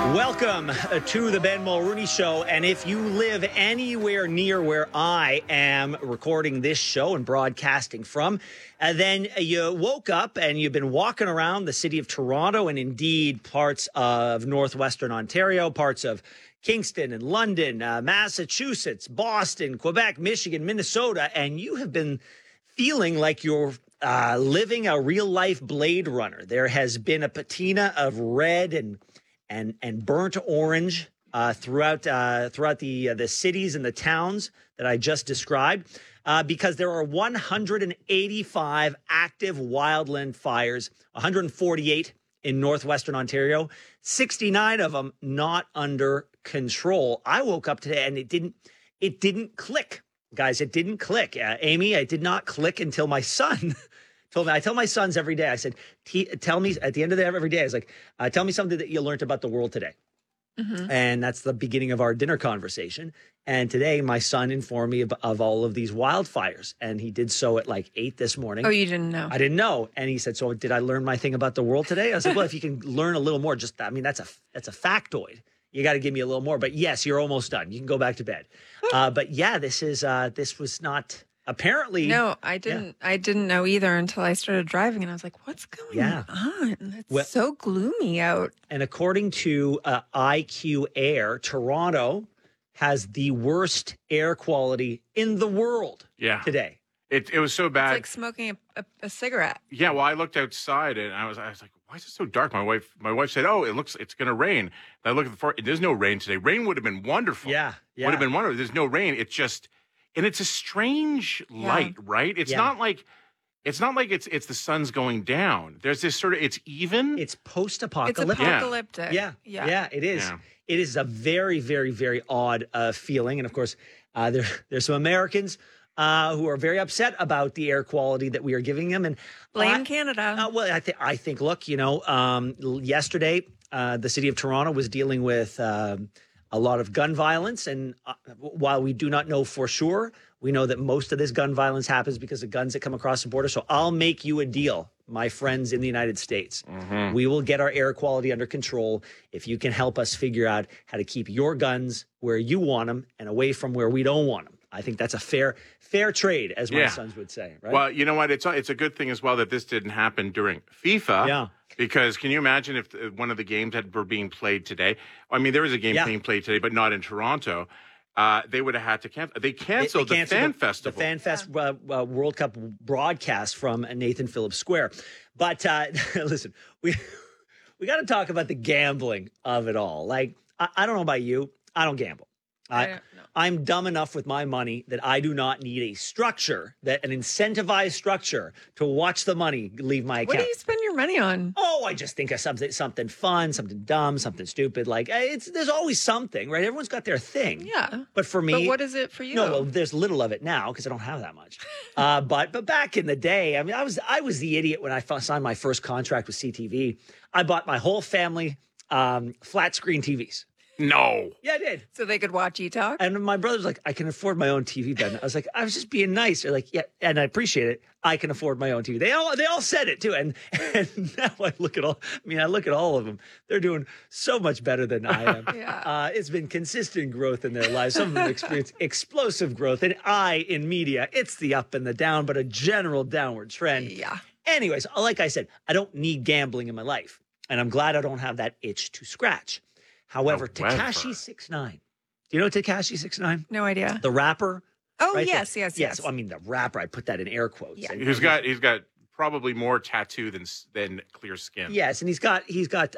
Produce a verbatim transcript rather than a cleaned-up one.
Welcome to the Ben Mulrooney Show. And if you live anywhere near where I am recording this show and broadcasting from, uh, then you woke up and you've been walking around the city of Toronto and indeed parts of northwestern Ontario, parts of Kingston and London, uh, Massachusetts, Boston, Quebec, Michigan, Minnesota, and you have been feeling like you're uh, living a real-life Blade Runner. There has been a patina of red and and and burnt orange uh, throughout uh, throughout the uh, the cities and the towns that I just described, uh, because there are one hundred eighty-five active wildland fires, one hundred forty-eight in northwestern Ontario, sixty-nine of them not under control. I woke up today and it didn't it didn't click, guys. It didn't click. Uh, Amy, it did not click until my son. Told me, I tell my sons every day, I said, T- tell me at the end of the every day, I was like, uh, tell me something that you learned about the world today. Mm-hmm. And that's the beginning of our dinner conversation. And today my son informed me of, of all of these wildfires. And he did so at like eight this morning. Oh, you didn't know? I didn't know. And he said, so did I learn my thing about the world today? I was like, well, if you can learn a little more, just, I mean, that's a, that's a factoid. You got to give me a little more. But yes, you're almost done. You can go back to bed. uh, but yeah, this is, uh, this was not... Apparently, no, I didn't. Yeah. I didn't know either until I started driving, and I was like, "What's going yeah. on? It's well, so gloomy out." And according to uh, I Q Air, Toronto has the worst air quality in the world. Yeah. Today, it it was so bad. It's like smoking a, a, a cigarette. Yeah. Well, I looked outside and I was I was like, "Why is it so dark?" My wife my wife said, "Oh, it looks it's going to rain." And I look at the forecast. There's no rain today. Rain would have been wonderful. Yeah. Yeah. Would have been wonderful. There's no rain. It's just. And it's a strange light, yeah. right? It's yeah. not like it's not like it's it's the sun's going down. There's this sort of it's even. It's post-apocalyptic. It's apocalyptic. Yeah, yeah, yeah it is. Yeah. It is a very, very, very odd uh, feeling, and of course, uh, there there's some Americans uh, who are very upset about the air quality that we are giving them, and blame uh, Canada. Uh, well, I think I think look, you know, um, yesterday uh, the city of Toronto was dealing with. Um, A lot of gun violence. And uh, while we do not know for sure, we know that most of this gun violence happens because of guns that come across the border. So I'll make you a deal, my friends in the United States. Mm-hmm. We will get our air quality under control if you can help us figure out how to keep your guns where you want them and away from where we don't want them. I think that's a fair fair trade, as my yeah. sons would say. Right? Well, you know what? It's a, it's a good thing as well that this didn't happen during FIFA. Yeah. Because can you imagine if one of the games that were being played today? I mean, there was a game yeah. being played today, but not in Toronto. Uh, they would have had to cancel. They canceled, they, they canceled the Fan the, Festival. The Fan Fest uh, uh, World Cup broadcast from Nathan Phillips Square. But uh, listen, we we got to talk about the gambling of it all. Like, I, I don't know about you. I don't gamble. I, I don't know. I'm dumb enough with my money that I do not need a structure, that an incentivized structure to watch the money leave my account. What do you spend your money on? Oh, I just think of something, something fun, something dumb, something stupid. Like it's there's always something, right? Everyone's got their thing. Yeah. But for me, but what is it for you? No, well, there's little of it now because I don't have that much. uh, but but back in the day, I mean, I was I was the idiot when I signed my first contract with C T V. I bought my whole family um, flat screen T Vs. No. Yeah, I did. So they could watch E-Talk? And my brother's like, I can afford my own T V, Ben. I was like, I was just being nice. They're like, yeah, and I appreciate it. I can afford my own T V. They all they all said it too. And and now I look at all, I mean, I look at all of them. They're doing so much better than I am. yeah. uh, it's been consistent growth in their lives. Some of them experience explosive growth. And I, in media, it's the up and the down, but a general downward trend. Yeah. Anyways, like I said, I don't need gambling in my life. And I'm glad I don't have that itch to scratch. However, Tekashi six nine. Do you know Tekashi six nine? No idea. The rapper? Oh, right? yes, the, yes, yes. yes. I mean, the rapper, I put that in air quotes. Yeah. He's got he's got probably more tattoo than than clear skin. Yes, and he's got he's got